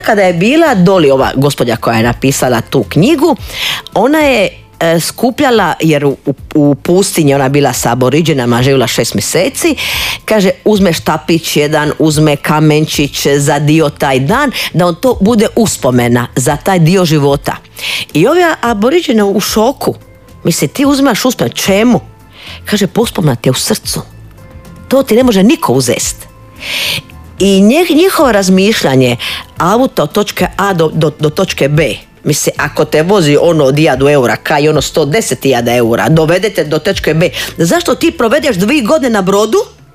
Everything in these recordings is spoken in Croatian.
kada je bila Doli, ova gospođa koja je napisala tu knjigu, ona je skupljala, jer u pustinji ona bila sa aboriđinama, živjela 6 mjeseci, kaže uzme štapić jedan, uzme kamenčić za dio taj dan, da on to bude uspomena za taj dio života. I ovi aboriđine u šoku, misli, ti uzimaš uspomenu, čemu? Kaže, uspomena ti je u srcu. To ti ne može niko uzest. I njihovo razmišljanje, auto od točke A do točke B, misli, ako te vozi ono od 1000 eura, kaj ono 110.000 eura, dovedete do točke B, zašto ti provedeš 2 godine na brodu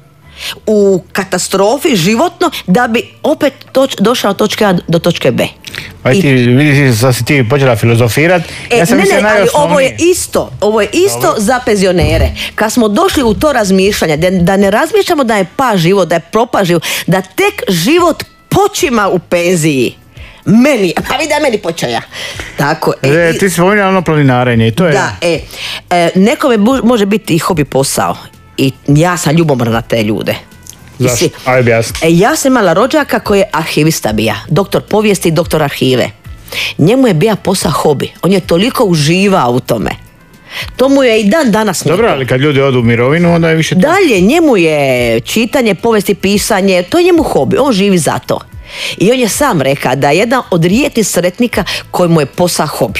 u katastrofi životno da bi opet došao od točke A do točke B? Vidiš da si ti počela filozofirati. Ali ovo je isto za penzionere. Kad smo došli u to razmišljanje, da ne razmišljamo da je pa život, da je propa život, da tek život počima u penziji. Meni, pa vidi da meni počeja. Tako. Ti si spominjala ono planinarenje i to je... Da, nekome može biti i hobi posao. I ja sam ljubomorna na te ljude. Zašto? Ajde jasno. Ja sam imala rođaka koji je arhivista bija, doktor povijesti i doktor arhive. Njemu je bija posao hobi. On je toliko uživao u tome. To mu je i dan danas. Dobro, ali kad ljudi odu u mirovinu, onda je više... Dalje, njemu je čitanje, povijesti, pisanje, to je njemu hobi. On živi za to. I on je sam rekao da je jedan od rijetkih sretnika koji mu je posao hobi.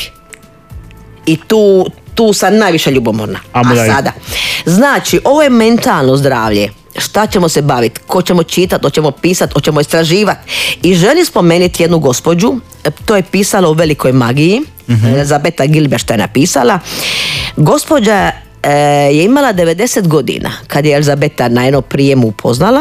I tu sam najviše ljubomorna. A sada, znači, ovo je mentalno zdravlje. Šta ćemo se baviti, ko ćemo čitati, hoćemo pisati, hoćemo istraživati. I želim spomenuti jednu gospođu, to je pisala u Velikoj magiji, Elizabeta Gilbert je napisala. Gospođa je imala 90 godina kad je Elizabeta na jednom prijemu upoznala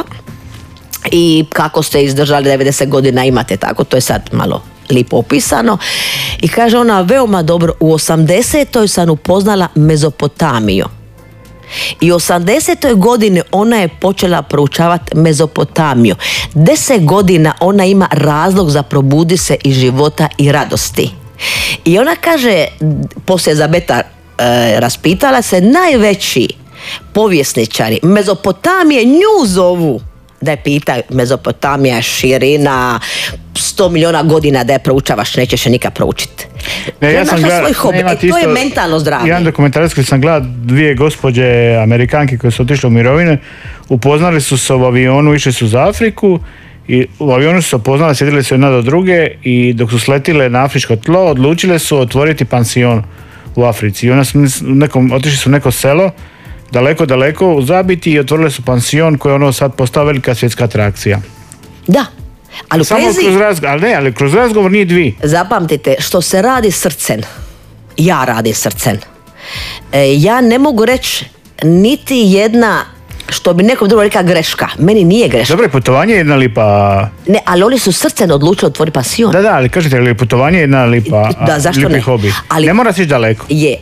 i kako ste izdržali 90 godina imate tako, to je sad malo lipo opisano. I kaže ona, veoma dobro, u 80. sam upoznala Mezopotamiju. I u 80. godine ona je počela proučavati Mezopotamiju. 10 godina ona ima razlog za probudi se iz života i radosti. I ona kaže, poslije Elizabeta raspitala se, najveći povjesničari Mezopotamije nju zovu da je pitaju. Mezopotamija je širina 100 milijuna godina, da je proučavaš, nećeš je nikad proučiti. Ja sam svoj hobi. To je mentalno zdravlje. Jedan dokumentarac koji sam gledao, 2 gospođe Amerikanke koje su otišle u mirovine, upoznali su se u avionu, išli su za Afriku i u avionu su se upoznali, sjedili su jedna do druge i dok su sletile na afričko tlo, odlučile su otvoriti pansion u Africi. I onda su otišli su u neko selo daleko u zabiti i otvorile su pansion koji je ono sad postao velika svjetska atrakcija. Da. Ali kroz razgovor nije dvi. Zapamtite, što se radi srcem, ja radim srcem. Ja ne mogu reći niti jedna, što bi nekom drugom rekao, greška. Meni nije greška. Dobro, putovanje je jedna lipa... Ne, ali oni su srcem odlučili otvoriti pansion. Da, ali kažete, ali putovanje je jedna lipa, lipi hobi. Ali, ne moraš ići daleko. Je,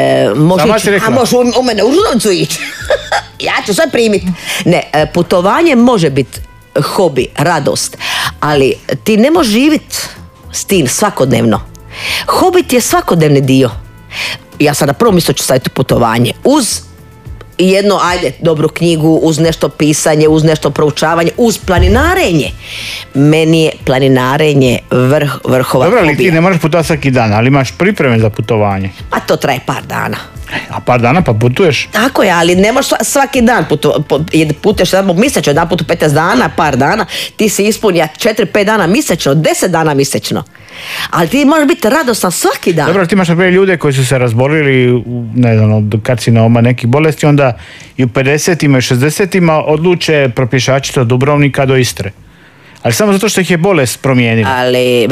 može u mene u Žunovcu ići. Ja ću sve primiti. Ne, putovanje može biti hobi, radost, ali ti ne možeš živjeti s tim svakodnevno. Hobi ti je svakodnevni dio. Ja sad na prvo mjesto ću staviti putovanje uz jedno, dobru knjigu, uz nešto pisanje, uz nešto proučavanje, uz planinarenje. Meni je planinarenje vrhova hobija. Dobro, ali ti ne moraš putovati svaki dan, ali imaš pripreme za putovanje. Pa to traje par dana. A par dana pa putuješ? Tako je, ali ne možeš svaki dan putuješ samo mjesečno, jedan put u 15 dana, par dana, ti si ispunja 4-5 dana mjesečno, 10 dana mjesečno. Ali ti možeš biti radostan svaki dan. Dobro, ti imaš naprijed ljude koji su se razbolili, ne znam, od karcinoma, nekih bolesti, onda i u 50-ima i 60-ima odluče propješačiti od Dubrovnika do Istre. Ali samo zato što ih je bolest promijenila. Ali,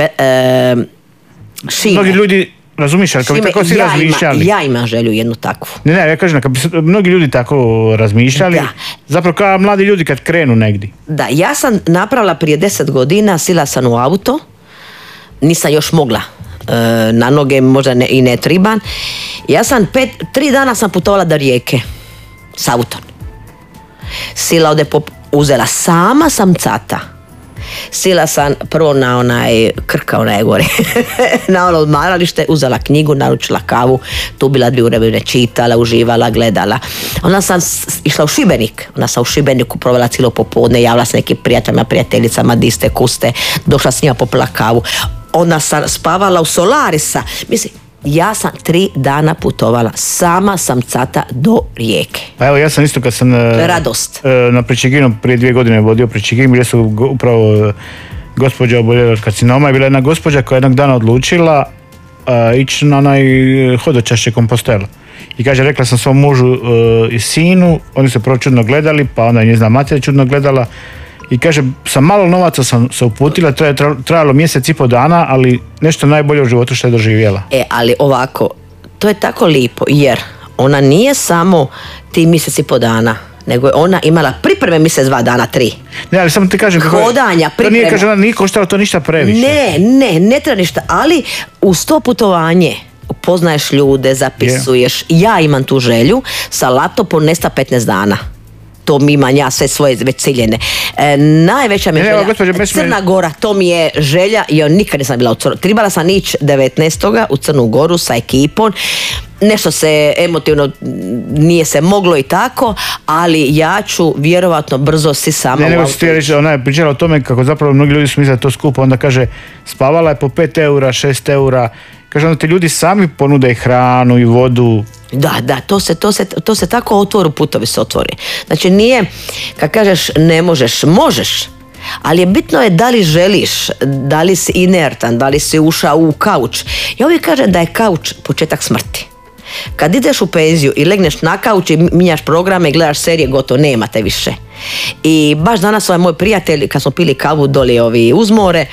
mnogi ljudi, razumiš, ali kao tako si razmišljali. Ja imam želju jednu takvu. Ne, ja kažem, kad bi mnogi ljudi tako razmišljali, zapravo kao mladi ljudi kad krenu negdje. Da, ja sam napravila prije 10 godina, sila sam u auto, nisam još mogla na noge, možda i ne triban. Ja sam 3 dana sam putovala do Rijeke s autom. Sila uzela, sama sam cata. Sila sam prvo na onaj Krka, onaj gore, na ono odmaralište, uzela knjigu, naručila kavu, tu bila 2 ure, čitala, uživala, gledala. Onda sam išla u Šibenik, onda sam u Šibeniku provela cijelo popodne, javila se nekim prijateljima, prijateljicama, diste, kuste, došla s njima, popila kavu. Onda sam spavala u Solarisa. Mislim, ja sam 3 dana putovala, sama sam cata do Rijeke. Pa evo, ja sam isto kad sam radost. Na Pričeginu prije 2 godine vodio Pričegin, gdje su upravo gospođa oboljela od karcinoma, je bila jedna gospođa koja jednog dana odlučila ići na onaj hodočašće Kompostelu. I kaže, rekla sam svom mužu i sinu, oni su prvo čudno gledali, pa onda je njezina mater čudno gledala. I kaže, sa malo novaca sam se uputila, to je trajalo 1,5 mjeseca, ali nešto najbolje u životu što je doživjela. Ali ovako, to je tako lipo, jer ona nije samo ti 1,5 mjeseca, nego je ona imala pripreme 1 mjesec, 2 dana, 3. Ne, ali samo ti kažem, hodanja, priprema. To nije, kaže, ona nije koštalo to ništa previše. Ne treba ništa, ali uz to putovanje upoznaješ ljude, zapisuješ. Ja imam tu želju, sa laptopom nesta 15 dana. To mi imam ja sve svoje već ciljene. Najveća mi je želja, Crna Gora, to mi je želja, ja nikad nisam bila u Crnu. Trebala sam ići 19. u Crnu Goru sa ekipom. Nešto se emotivno nije se moglo i tako, ali ja ću vjerovatno brzo si sama u auto. Ona je pričala o tome kako zapravo mnogi ljudi su mislili da to skupo, onda kaže spavala je po 5 eura, 6 eura. Kaže, onda ti ljudi sami ponude i hranu i vodu. Da, to se tako otvoru, putovi se otvori. Znači nije, kad kažeš ne možeš, možeš, ali je bitno je da li želiš, da li si inertan, da li si ušao u kauč. Ja uvijek kažem da je kauč početak smrti. Kad ideš u penziju i legneš na kauč i minjaš programe i gledaš serije, gotovo, nema te više. I baš danas ovaj moj prijatelj, kad smo pili kavu doli uz more,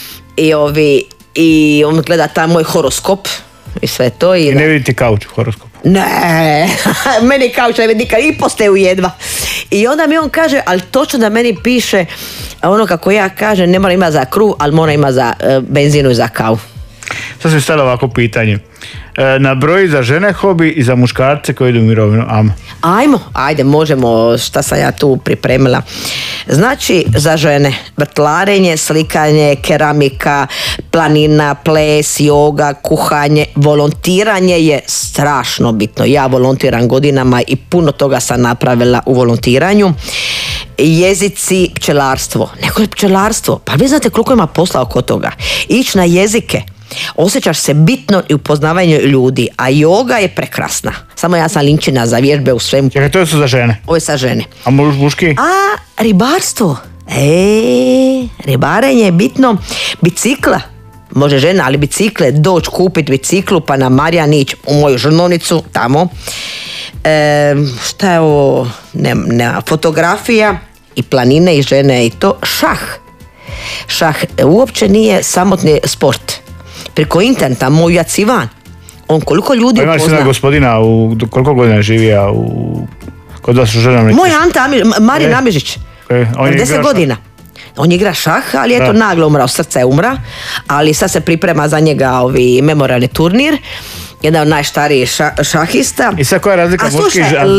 i on gleda taj moj horoskop i sve to. I ne vidite kauč u horoskopu? Ne, meni kauč ne vidi nikad, i postaju jedva. I onda mi on kaže, ali točno da meni piše ono kako ja kažem, ne mora ima za kruh, ali mora ima za benzinu i za kavu. Sad se stavilo ovako pitanje. Nabroji za žene hobi i za muškarce koji idu u mirovinu. Ajde, možemo, šta sam ja tu pripremila. Znači, za žene vrtlarenje, slikanje, keramika, planina, ples, joga, kuhanje, volontiranje je strašno bitno. Ja volontiram godinama i puno toga sam napravila u volontiranju. Jezici, pčelarstvo. Neko je pčelarstvo, pa vi znate koliko ima posla oko toga. Ići na jezike. Osjećaš se bitno i upoznavanju ljudi, a joga je prekrasna. Samo ja sam linčina za vježbe u svemu. Čekaj, to su za žene? Ovo je za žene. A muški? A ribarstvo. Ribarenje je bitno. Bicikla. Može žena, ali bicikle, doći kupiti biciklu pa na Marijan ići u moju žrnovnicu, tamo. Šta je ovo? Fotografija i planine i žene i to. Šah uopće nije samotni sport. Preko interneta, moj otac Ivan, on koliko ljudi upozna. Imaš jedna gospodina, koliko godina živija kod vas u žrnovnici? Moj Anta Marin Amižić, 10 godina. On igra šah, ali eto naglo umrao, srce je umra, ali sad se priprema za njega memorialni turnir. Jedan od najstarijih šahista. I sad koja je razlika muški?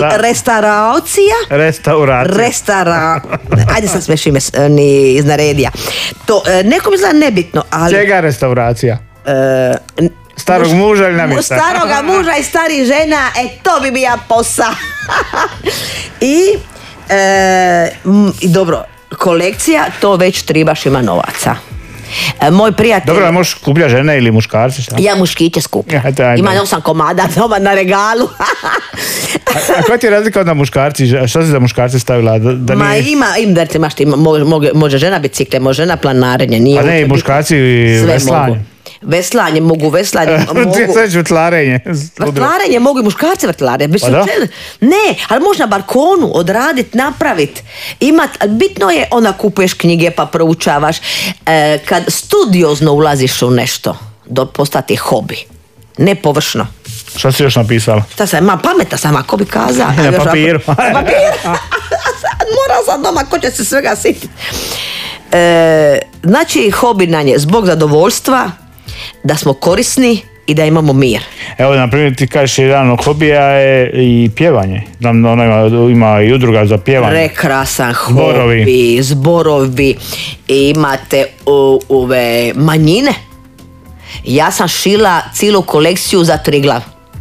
Restauracija. Ajde sad smeš ime ni iznaredija. To nekom izgleda nebitno, ali... Čega restauracija? Starog muža ili namjesta? Staroga muža i starih žena, to bi bija posao. I dobro, kolekcija, to već trebaš ima novaca. Moj prijatelj... Dobro, možeš skuplja žene ili muškarci, šta? Ja muškiće skupljam. Ima 8 komada doma na regalu. A koja ti je razlika od na muškarci? Šta si za muškarci stavila? Može žena bicikle, može žena planarenje. A ne, i muškarci veslanje. Veslanje, mogu veslanje. Ti sad vrtlarenje. Vrtlarenje mogu i muškarci vrtlarenje. Pa da? Ne, ali može na balkonu odraditi, napraviti. Bitno je, onda kupuješ knjige pa proučavaš. Kad studiozno ulaziš u nešto, postati hobi. Ne površno. Šta si još napisala? Pametna sam, ako bi kazala. Na papiru. Mora sam doma, ko će se svega sititi. Znači, hobi nam je zbog zadovoljstva, da smo korisni, i da imamo mir. Evo, na primjer, ti kažeš jedan od hobija je i pjevanje. Ona ima i udruga za pjevanje. Prekrasan hobi, zborovi, imate ove manjine. Ja sam šila cijelu kolekciju za Triglav.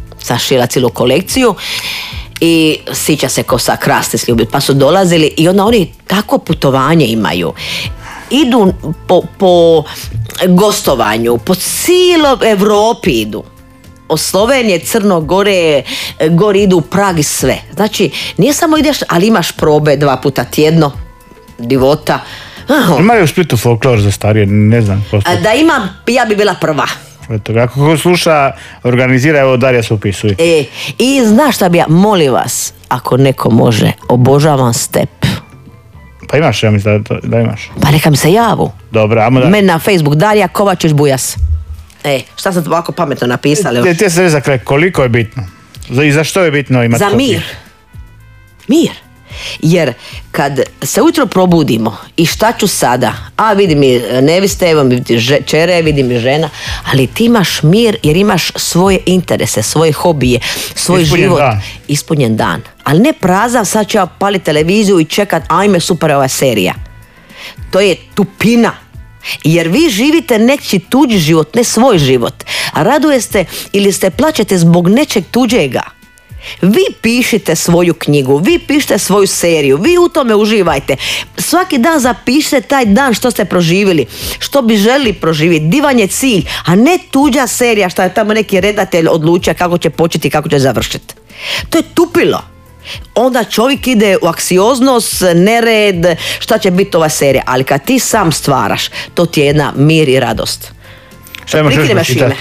I sića se ko sa krasti sljubiti. Pa su dolazili i onda oni tako putovanje imaju. Idu po gostovanju, po cijeloj Evropi idu. Od Slovenije, Crnogore, gore idu u Prag i sve. Znači, nije samo ideš, ali imaš probe 2 puta tjedno, divota. Imaju u Splitu folklor za starije, ne znam. Da imam, ja bi bila prva. Eto, ako ko sluša, organizira, evo Darija se upisuje. I znaš šta bi ja, molim vas, ako neko može, obožavam step. Pa imaš, ja mislim da imaš. Pa neka mi se javu. Dobro, ajmo da. Meni na Facebook Darija Kovačić Bujas. Šta sam ovako pametno napisali? Ti se za kraj, koliko je bitno? I za što je bitno imati za mir. Mir. Jer kad se ujutro probudimo i šta ću sada, a vidim mi neviste, evo mi čere, vidim mi žena, ali ti imaš mir jer imaš svoje interese, svoje hobije, svoj život. Ispunjen dan. Ali ne prazan, sad ću ja paliti televiziju i čekat, ajme super ova serija. To je tupina. Jer vi živite nečiji tuđi život, ne svoj život. A radujete ili ste plaćete zbog nečeg tuđega. Vi pišite svoju knjigu, vi pišite svoju seriju, vi u tome uživajte. Svaki dan zapišite taj dan što ste proživjeli, što bi željeli proživjeti. Divan je cilj, a ne tuđa serija što je tamo neki redatelj odlučio kako će početi i kako će završiti. To je tupilo. Onda čovjek ide u anksioznost, nered, šta će biti ova serija. Ali kad ti sam stvaraš, to ti je jedna mir i radost. Šta imaš još počitati?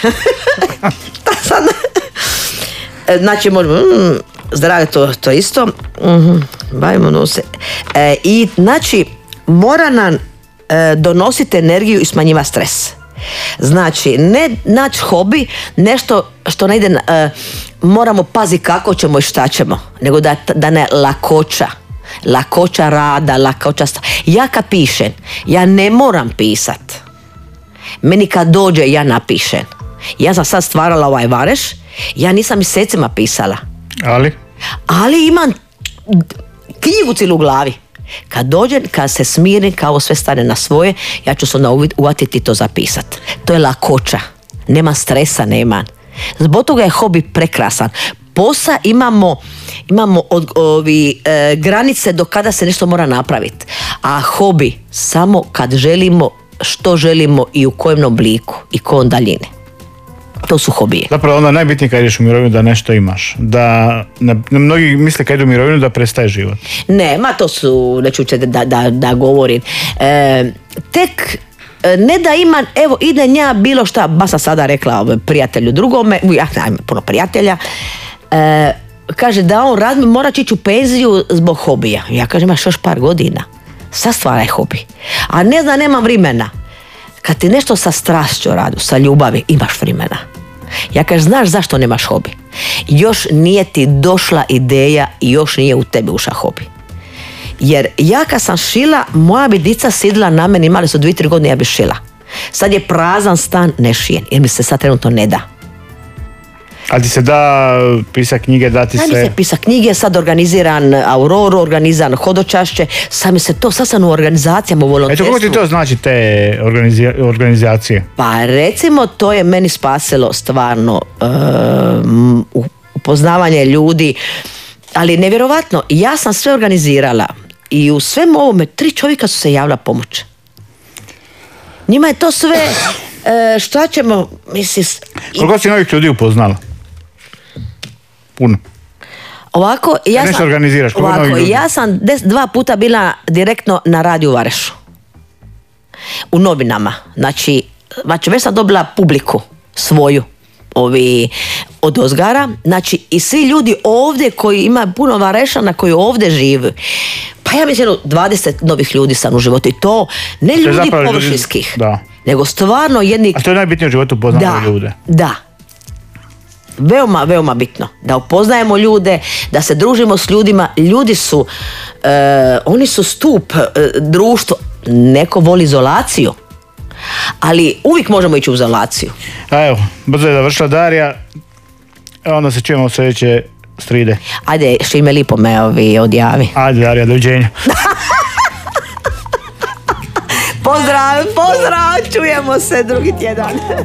Znači, možemo, zdravlje to isto, bavimo se. I znači, mora nam donositi energiju i smanjiva stres. Znači, ne naći hobi, nešto što ne ide, moramo paziti kako ćemo i šta ćemo, nego da ne lakoća rada, ja kad pišem, ja ne moram pisat. Meni kad dođe, ja napišem. Ja sam sad stvarala ovaj Vareš, ja nisam mjesecima pisala. Ali imam knjigu cijelu u glavi. Kad dođem, kad se smirim, kao sve stane na svoje, ja ću se onda uvatiti to zapisat. To je lakoća. Nema stresa, nema. Zbog toga je hobi prekrasan. Posa imamo granice do kada se nešto mora napraviti. A hobi samo kad želimo, što želimo i u kojem obliku i kojom daljine. To su hobije. Zapravo onda najbitnije kad ideš u mirovinu da nešto imaš. Mnogi misle kad idu u mirovinu da prestaje život. Ne, to su, neću da govorim. Tek ne da imam, evo ide nja bilo šta, ba sam sada rekla prijatelju drugome, ja imam puno prijatelja, kaže da on mora ići u penziju zbog hobija. Ja kažem, imaš još par godina, sad stvaraj hobi. A ne da nemam vremena. Kad ti nešto sa strašću radu, sa ljubavi, imaš vremena. Ja kažem, znaš zašto nemaš hobi? Još nije ti došla ideja i još nije u tebi ušla hobi. Jer ja kad sam šila, moja bi dica sidila na meni, imali su 2-3 godine, ja bi šila. Sad je prazan stan, ne šijen, jer mi se sad trenutno ne da. Ali ti se da pisa knjige, da ti se... Da mi se pisa knjige, sad organiziran Auroru, organiziran hodočašće, sad sam u organizacijama, u volonterstvu. Eto, kako ti to znači te organizacije? Pa recimo, to je meni spasilo stvarno upoznavanje ljudi, ali nevjerovatno, ja sam sve organizirala i u svem ovome 3 čovjeka su se javila pomoć. Njima je to sve, šta ćemo, mislim... Koliko si novih ljudi upoznala? Puno. Ovako, ja sam 2 puta bila direktno na radiju u Varešu. U novinama. Znači, već sam dobila publiku svoju. Od Ozgara. Znači, i svi ljudi ovdje koji imaju puno Varešana koji ovdje žive. Pa ja mislim 20 novih ljudi sam u životu. I to ne ljudi površinskih. Nego stvarno jedni... A to je najbitnije u životu, upoznamo ljude. Da. Veoma, veoma bitno. Da upoznajemo ljude, da se družimo s ljudima. Ljudi su, oni su stup društva. Neko voli izolaciju, Ali uvijek možemo ići u izolaciju. A evo, brzo je završila Darija, onda se čujemo sljedeće sride. Ajde, Šime, lipo me odjavi. Ajde Darija, doviđenja. Pozdrav, čujemo se drugi tjedan.